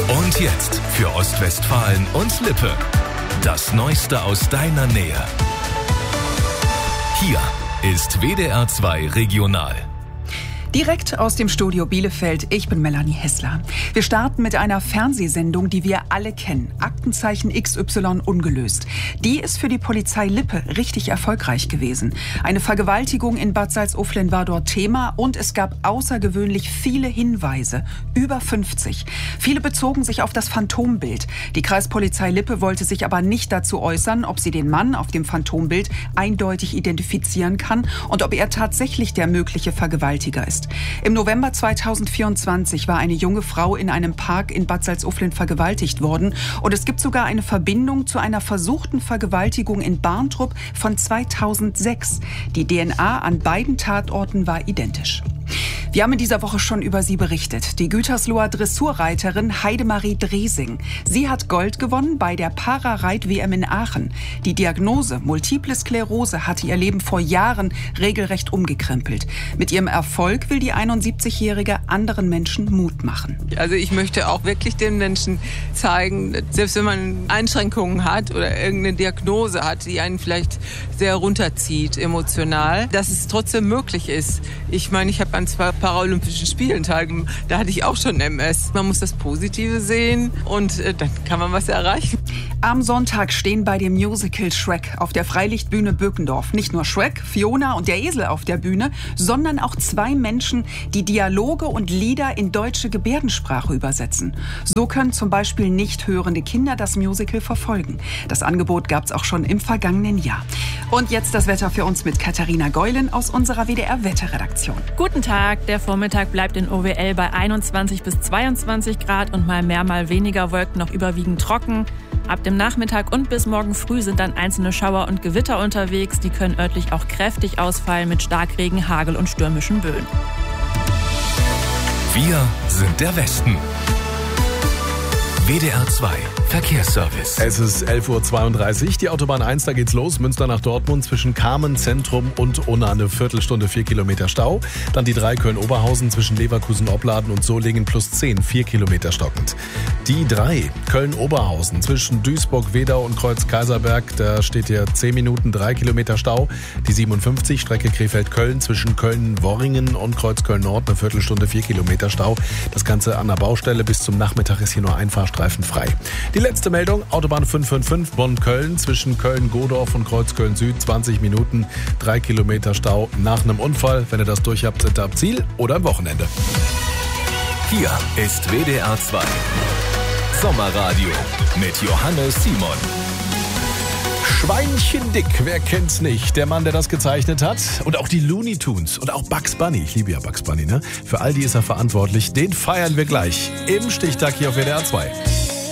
Und jetzt für Ostwestfalen und Lippe. Das Neueste aus deiner Nähe. Hier ist WDR 2 Regional. Direkt aus dem Studio Bielefeld, ich bin Melanie Hessler. Wir starten mit einer Fernsehsendung, die wir alle kennen. Aktenzeichen XY ungelöst. Die ist für die Polizei Lippe richtig erfolgreich gewesen. Eine Vergewaltigung in Bad Salzuflen war dort Thema und es gab außergewöhnlich viele Hinweise. Über 50. Viele bezogen sich auf das Phantombild. Die Kreispolizei Lippe wollte sich aber nicht dazu äußern, ob sie den Mann auf dem Phantombild eindeutig identifizieren kann und ob er tatsächlich der mögliche Vergewaltiger ist. Im November 2024 war eine junge Frau in einem Park in Bad Salzuflen vergewaltigt worden. Und es gibt sogar eine Verbindung zu einer versuchten Vergewaltigung in Barntrup von 2006. Die DNA an beiden Tatorten war identisch. Wir haben in dieser Woche schon über sie berichtet. Die Gütersloher Dressurreiterin Heidemarie Dresing. Sie hat Gold gewonnen bei der Para-Reit-WM in Aachen. Die Diagnose Multiple Sklerose hatte ihr Leben vor Jahren regelrecht umgekrempelt. Mit ihrem Erfolg will die 71-Jährige anderen Menschen Mut machen. Also ich möchte auch wirklich den Menschen zeigen, selbst wenn man Einschränkungen hat oder irgendeine Diagnose hat, die einen vielleicht sehr runterzieht emotional, dass es trotzdem möglich ist. Ich meine, ich habe an 2 Paralympischen Spielen teilgenommen. Da hatte ich auch schon MS. Man muss das Positive sehen und dann kann man was erreichen. Am Sonntag stehen bei dem Musical Shrek auf der Freilichtbühne Böckendorf nicht nur Shrek, Fiona und der Esel auf der Bühne, sondern auch 2 Menschen, die Dialoge und Lieder in deutsche Gebärdensprache übersetzen. So können zum Beispiel nicht hörende Kinder das Musical verfolgen. Das Angebot gab es auch schon im vergangenen Jahr. Und jetzt das Wetter für uns mit Katharina Geulen aus unserer WDR-Wetterredaktion. Guten Tag. Der Vormittag bleibt in OWL bei 21 bis 22 Grad und mal mehr, mal weniger Wolken, noch überwiegend trocken. Ab dem Nachmittag und bis morgen früh sind dann einzelne Schauer und Gewitter unterwegs. Die können örtlich auch kräftig ausfallen mit Starkregen, Hagel und stürmischen Böen. Wir sind der Westen. WDR 2 Verkehrsservice. Es ist 11.32 Uhr. Die Autobahn 1, da geht's los. Münster nach Dortmund zwischen Kamen, Zentrum und Unna eine Viertelstunde, 4 Kilometer Stau. Dann die 3 Köln-Oberhausen zwischen Leverkusen-Opladen und Solingen plus 10, 4 Kilometer stockend. Die 3 Köln-Oberhausen zwischen Duisburg-Wedau und Kreuz-Kaiserberg, da steht hier 10 Minuten, 3 Kilometer Stau. Die 57 Strecke Krefeld-Köln zwischen Köln-Worringen und Kreuz-Köln-Nord eine Viertelstunde, 4 Kilometer Stau. Das Ganze an der Baustelle. Bis zum Nachmittag ist hier nur ein Fahrstreifen frei. Die letzte Meldung, Autobahn 555 Bonn-Köln zwischen Köln-Godorf und Kreuz-Köln-Süd, 20 Minuten, 3 Kilometer Stau nach einem Unfall. Wenn ihr das durch habt, seid ihr am Ziel oder am Wochenende. Hier ist WDR 2 Sommerradio mit Johannes Simon. Schweinchen dick, wer kennt's nicht? Der Mann, der das gezeichnet hat. Und auch die Looney Tunes und auch Bugs Bunny. Ich liebe ja Bugs Bunny, ne? Für all die ist er verantwortlich. Den feiern wir gleich im Stichtag hier auf WDR 2.